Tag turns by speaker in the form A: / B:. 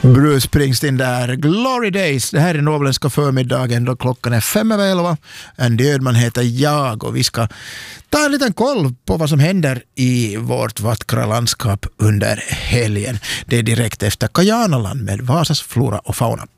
A: Bruce Springsteen där, Glory Days. Det här är Nobelska förmiddagen då klockan är 5:11. En död man heter jag och vi ska ta en liten koll på vad som händer i vårt vackra landskap under helgen. Det är direkt efter Kajanaland med Vasas flora och fauna.